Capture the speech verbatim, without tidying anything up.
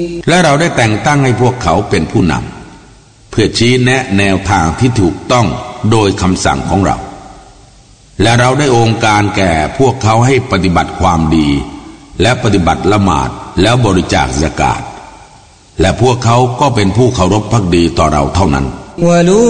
และเราได้แต่งตั้งให้พวกเขาเป็นผู้นำเพื่อชี้แนะแนวทางที่ถูกต้องโดยคำสั่งของเราและเราได้องค์การแก่พวกเขาให้ปฏิบัติความดีและปฏิบัติละหมาดแล้วบริจาคซะกาตและพวกเขาก็เป็นผู้เคารพภักดีต่อเราเท่านั้น